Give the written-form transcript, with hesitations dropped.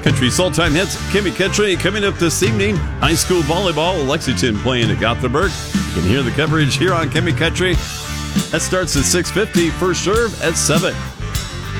Country Soul Time hits. Kimmy Country coming up this evening. High school volleyball. Lexington playing at Gothenburg. You can hear the coverage here on Kimmy Country. That starts at 6:50. First serve at 7.